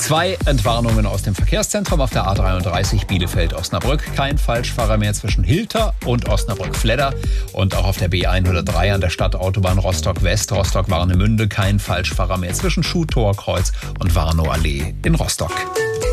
2 Entwarnungen aus dem Verkehrszentrum auf der A33 Bielefeld-Osnabrück. Kein Falschfahrer mehr zwischen Hilter und Osnabrück-Fledder. Und auch auf der B103 an der Stadtautobahn Rostock-West, Rostock-Warnemünde. Kein Falschfahrer mehr zwischen Schuhtorkreuz und Warnow-Allee in Rostock.